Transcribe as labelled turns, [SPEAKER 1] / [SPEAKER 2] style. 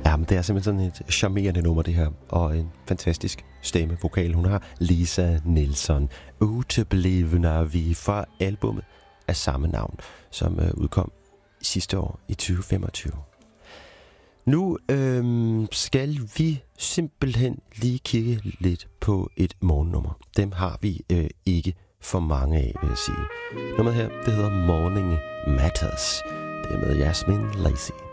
[SPEAKER 1] Jamen, det er simpelthen sådan et charmerende nummer, det her. Og en fantastisk stemmevokal, hun har. Lisa Nilsson. Uteblivende er vi fra albumet af samme navn, som udkom sidste år i 2025. Nu skal vi simpelthen lige kigge lidt på et morgennummer. Dem har vi ikke for mange af, vil jeg sige. Nummeret her, det hedder Morning Matters. Det er med Jasmine Lacey.